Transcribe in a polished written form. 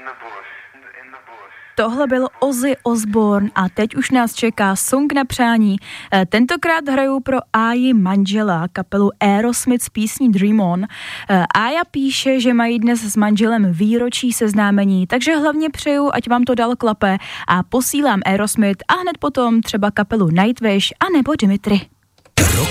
Tohle byl Ozzy Osbourne a teď už nás čeká song na přání. Tentokrát hrajou pro Aji manžela kapelu Aerosmith s písní Dream On. Aja píše, že mají dnes s manželem výročí seznámení, takže hlavně přeju, ať vám to dal klape a posílám Aerosmith a hned potom třeba kapelu Nightwish a nebo Dimitri.